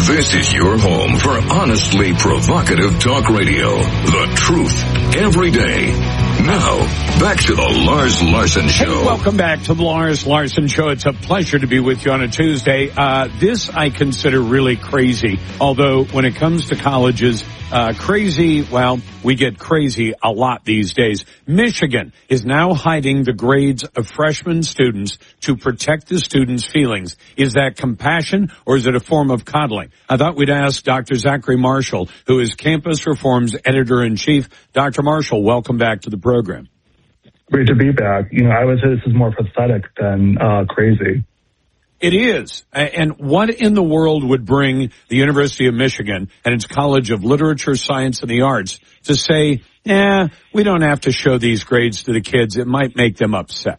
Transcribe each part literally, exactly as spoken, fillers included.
This is your home for honestly provocative talk radio. The truth every day. Now, back to the Lars Larson Show. Hey, welcome back to the Lars Larson Show. It's a pleasure to be with you on a Tuesday. Uh, this I consider really crazy, although when it comes to colleges, uh, crazy, well, we get crazy a lot these days. Michigan is now hiding the grades of freshman students to protect the students' feelings. Is that compassion or is it a form of coddling? I thought we'd ask Doctor Zachary Marshall, who is Campus Reform's editor-in-chief. Doctor Marshall, welcome back to the program. Great to be back. You know, I would say this is more pathetic than uh, crazy. It is. And what in the world would bring the University of Michigan and its College of Literature, Science, and the Arts to say, eh, we don't have to show these grades to the kids. It might make them upset.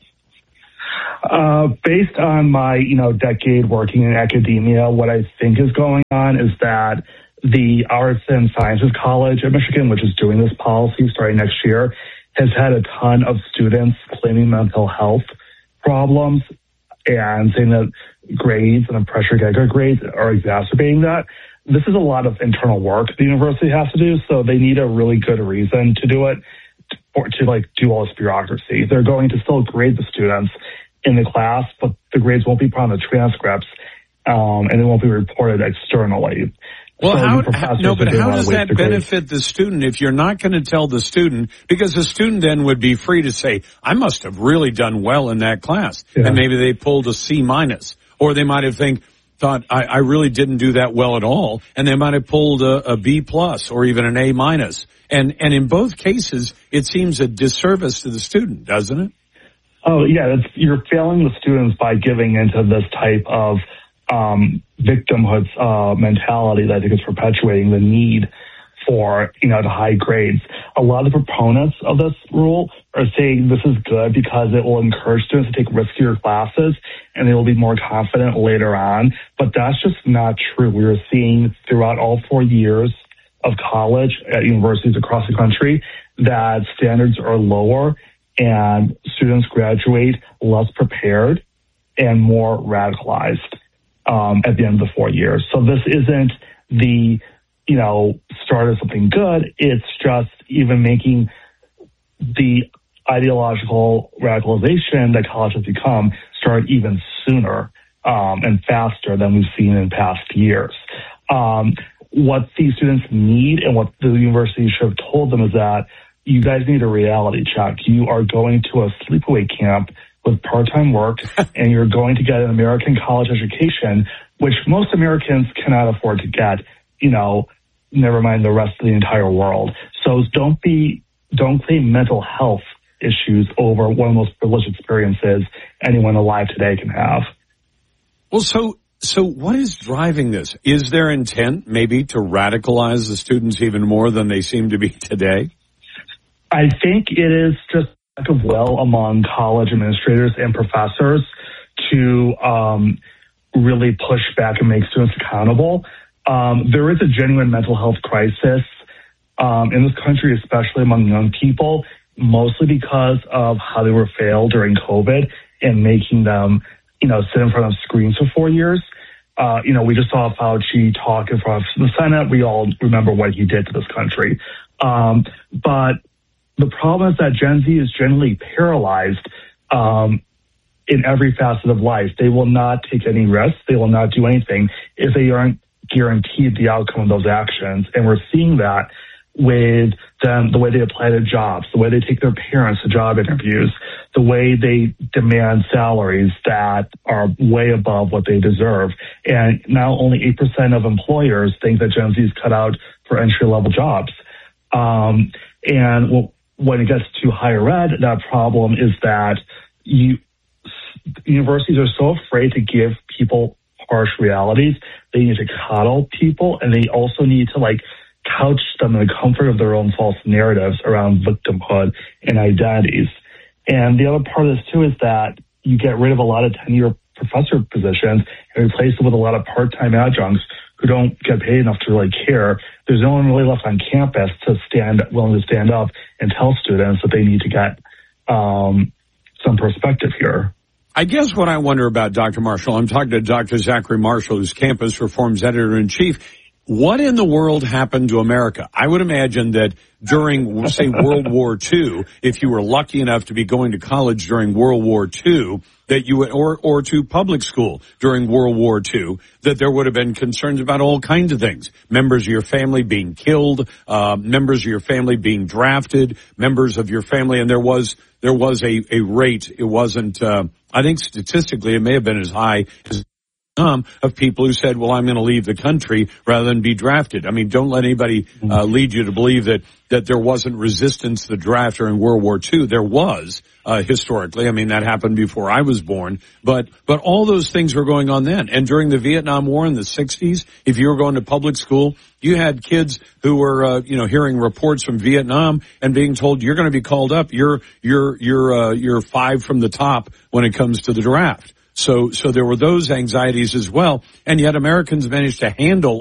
Uh, based on my, you know, decade working in academia, what I think is going on is that the Arts and Sciences College of Michigan, which is doing this policy starting next year, has had a ton of students claiming mental health problems and saying that grades and the pressure to get grades are exacerbating that. This is a lot of internal work the university has to do, so they need a really good reason to do it, or to like do all this bureaucracy. They're going to still grade the students in the class, but the grades won't be put on the transcripts, um, and they won't be reported externally. Well, so how, how no, but how does that benefit the student if you're not going to tell the student? Because the student then would be free to say, I must have really done well in that class. Yeah. And maybe they pulled a C minus. Or they might have think, thought, I, I really didn't do that well at all. And they might have pulled a, a B plus or even an A minus. And, and in both cases, it seems a disservice to the student, doesn't it? Oh, yeah. It's, you're failing the students by giving into this type of um, victimhood uh, mentality that I think is perpetuating the need for, you know, to high grades. A lot of the proponents of this rule are saying this is good because it will encourage students to take riskier classes and they will be more confident later on. But that's just not true. We are seeing throughout all four years of college at universities across the country that standards are lower and students graduate less prepared and more radicalized um, at the end of the four years. So this isn't the, you know, start of something good. It's just even making the ideological radicalization that college has become start even sooner um, and faster than we've seen in past years. Um, what these students need and what the university should have told them is that you guys need a reality check. You are going to a sleepaway camp with part-time work, and you're going to get an American college education, which most Americans cannot afford to get, you know, never mind the rest of the entire world. So don't be, don't claim mental health issues over one of the most privileged experiences anyone alive today can have. Well, so, so what is driving this? Is there intent maybe to radicalize the students even more than they seem to be today? I think it is just lack of will among college administrators and professors to um, really push back and make students accountable. Um, there is a genuine mental health crisis um, in this country, especially among young people, mostly because of how they were failed during COVID and making them, you know, sit in front of screens for four years. Uh, you know, we just saw Fauci talk in front of the Senate. We all remember what he did to this country. Um, but the problem is that Gen Z is generally paralyzed um, in every facet of life. They will not take any risks. They will not do anything if they aren't guaranteed the outcome of those actions. And we're seeing that with them, the way they apply to jobs, the way they take their parents to job interviews, the way they demand salaries that are way above what they deserve. And now only eight percent of employers think that Gen Z is cut out for entry-level jobs. Um, and well, when it gets to higher ed, that problem is that you, universities are so afraid to give people harsh realities. They need to coddle people, and they also need to like couch them in the comfort of their own false narratives around victimhood and identities. And the other part of this too is that you get rid of a lot of tenure professor positions and replace them with a lot of part-time adjuncts who don't get paid enough to really care. There's no one really left on campus to stand, willing to stand up and tell students that they need to get um, some perspective here. I guess what I wonder about, Doctor Marshall, I'm talking to Doctor Zachary Marshall, who's Campus Reform's editor-in-chief. What in the world happened to America? I would imagine that during, say, World War Two, if you were lucky enough to be going to college during World War Two, that you would, or, or to public school during World War Two, that there would have been concerns about all kinds of things. Members of your family being killed, uh, members of your family being drafted, members of your family, and there was, there was a, a rate. It wasn't, uh, I think statistically it may have been as high as Um, of people who said, well, I'm going to leave the country rather than be drafted. I mean, don't let anybody uh, lead you to believe that, that there wasn't resistance to the draft during World War Two. There was, uh, historically. I mean, that happened before I was born. But, but all those things were going on then. And during the Vietnam War in the sixties, if you were going to public school, you had kids who were, uh, you know, hearing reports from Vietnam and being told, you're going to be called up. You're, you're, you're, uh, you're five from the top when it comes to the draft. So, so there were those anxieties as well. And yet Americans managed to handle